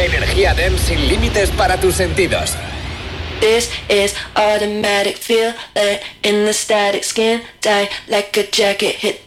Energía Dance sin límites para tus sentidos. This is automatic, feel it in the static skin, die like a jacket, hit